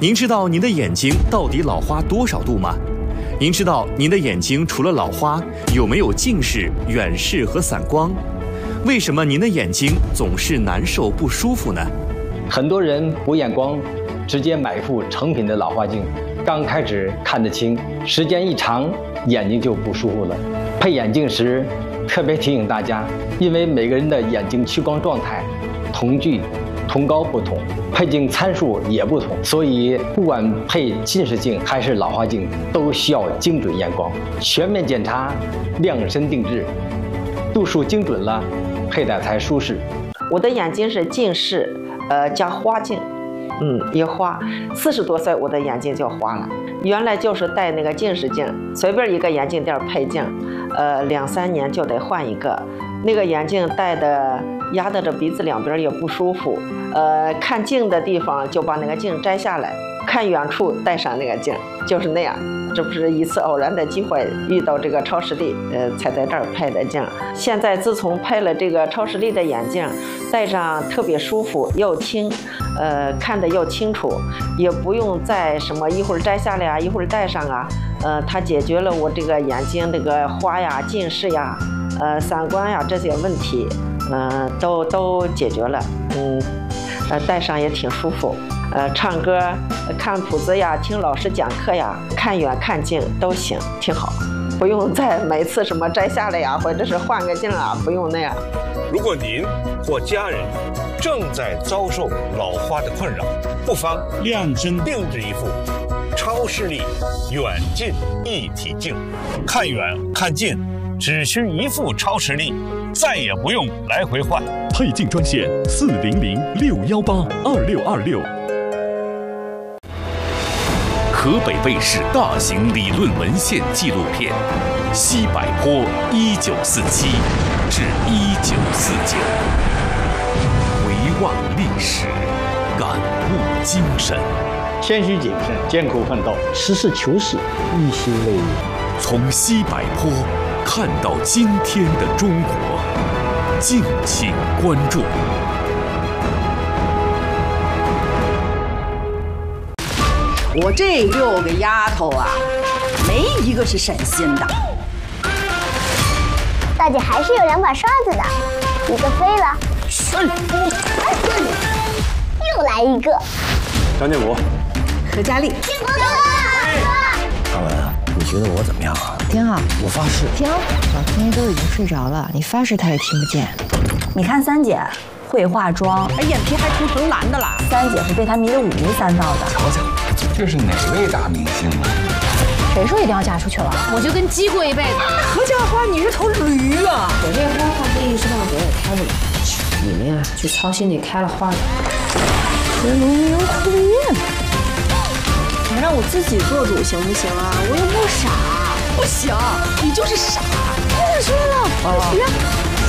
您知道您的眼睛到底老花多少度吗？您知道您的眼睛除了老花，有没有近视、远视和散光？为什么您的眼睛总是难受不舒服呢？ 很多人补眼光，直接买副成品的老花镜，刚开始看得清，时间一长，眼睛就不舒服了。配眼镜时，特别提醒大家，因为每个人的眼睛屈光状态、瞳距、瞳高不同，配镜参数也不同，所以不管配近视镜还是老花镜，都需要精准验光，全面检查，量身定制，度数精准了，佩戴才舒适。 我的眼睛是近视，加花镜，一花，40多岁我的眼睛就花了。原来就是戴那个近视镜，随便一个眼镜店配镜，2、3年就得换一个。那个眼镜戴的压得着鼻子两边也不舒服，看近的地方就把那个镜摘下来，看远处戴上那个镜，就是那样。这不是一次偶然的机会遇到这个超视力，才在这儿配的镜。现在自从配了这个超视力的眼镜，戴上特别舒服又轻，看得又清楚，也不用再什么一会儿摘下来啊，一会儿戴上啊，它解决了我这个眼睛这个花呀、近视呀、散光呀这些问题，都解决了。戴上也挺舒服。唱歌、看谱子呀，听老师讲课呀，看远看近都行，挺好，不用再每次什么摘下来呀，或者是换个镜啊，不用那样。 如果您或家人正在遭受老花的困扰，不妨量身定制一副超视力远近一体镜，看远看近只需一副超视力，再也不用来回换。 配镜专线400-618-2626。河北卫视大型理论文献纪录片《西柏坡1947至1949》，回望历史，感悟精神， 谦虚谨慎，艰苦奋斗，实事求是，一心为民。 从西柏坡看到今天的中国，敬请关注。 我这6个丫头啊，没一个是省心的。 大姐还是有2把刷子的，一个飞了，又来一个。 张建国， 何佳丽， 建国哥， 阿文，你觉得我怎么样啊？ 挺好， 我发誓。 停，老天爷都已经睡着了，你发誓他也听不见。 你看三姐会化妆， 眼皮还涂成蓝的啦。 三姐是被他迷得5迷3道的。 瞧瞧，这是哪位大明星啊？ 谁说一定要嫁出去了？ 我就跟鸡过一辈子。 何家花，你是头驴啊！ 我这花花非议是让别人开不了，你们呀去操心那开了花的。和龙游护院， 你让我自己做主行不行啊？我又不傻。不行，你就是傻。我说了，不许。